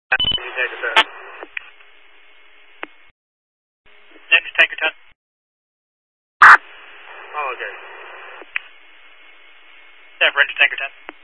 You take it back. Next, Tanker 10. Oh, okay. Yeah, French Tanker 10.